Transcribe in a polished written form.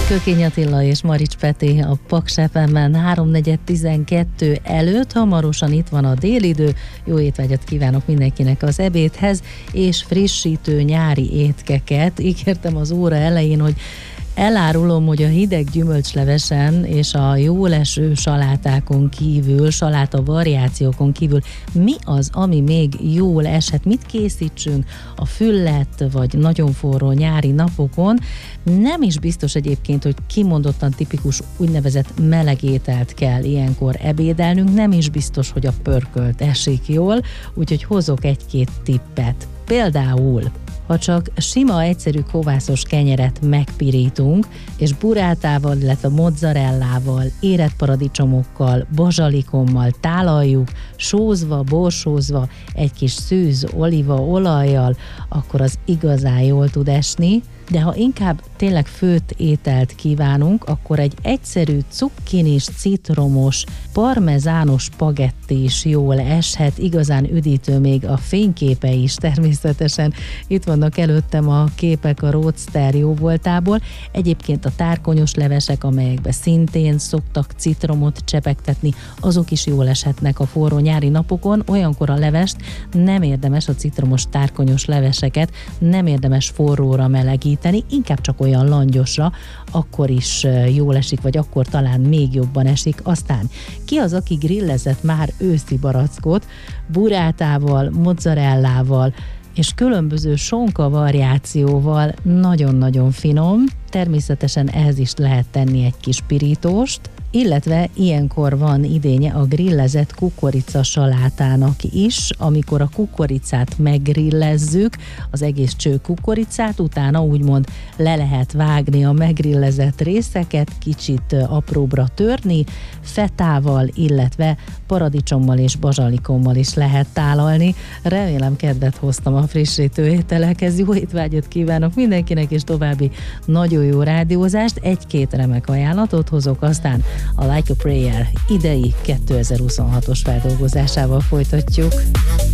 Kökény Attila és Marics Peti a Paks FM-ben 3:4-12 előtt. Hamarosan itt van a délidő. Jó étvágyat kívánok mindenkinek az ebédhez, és frissítő nyári étkeket. Ígértem az óra elején, hogy elárulom, hogy a hideg gyümölcslevesen és a jól eső salátákon kívül, saláta variációkon kívül mi az, ami még jól eshet, mit készítsünk a füllet vagy nagyon forró nyári napokon. Nem is biztos egyébként, hogy kimondottan tipikus úgynevezett meleg ételt kell ilyenkor ebédelnünk, nem is biztos, hogy a pörkölt esik jól, úgyhogy hozok egy-két tippet. Például, ha csak sima, egyszerű kovászos kenyeret megpirítunk, és burrátával, illetve mozzarellával, érett paradicsomokkal, bazsalikommal tálaljuk, sózva, borsózva, egy kis szűz olívaolajjal, akkor az igazán jól tud esni. De ha inkább tényleg főtt ételt kívánunk, akkor egy egyszerű cukkinis, citromos, parmezános spagetti is jól eshet, igazán üdítő, még a fényképe is természetesen. Itt vannak előttem a képek a Roadster jóvoltából. Egyébként a tárkonyos levesek, amelyekbe szintén szoktak citromot csepegtetni, azok is jól eshetnek a forró nyári napokon. Olyankor a levest nem érdemes, a citromos tárkonyos leveseket nem érdemes forróra melegíteni, inkább csak olyan langyosra, akkor is jól esik, vagy akkor talán még jobban esik. Aztán ki az, aki grillezett már őszi barackot, burrátával, mozzarellával, és különböző sonka variációval, nagyon-nagyon finom. Természetesen ehhez is lehet tenni egy kis pirítóst, illetve ilyenkor van idénye a grillezett kukorica salátának is, amikor a kukoricát meggrillezzük, az egész cső kukoricát, utána úgymond le lehet vágni a meggrillezett részeket, kicsit apróbra törni, fetával, illetve paradicsommal és bazsalikommal is lehet tálalni. Remélem kedvet hoztam a frissítő ételekhez, jó étvágyat kívánok mindenkinek, és további nagyon jó rádiózást, egy-két remek ajánlatot hozok, aztán a Like a Prayer idei 2026-os feldolgozásával folytatjuk.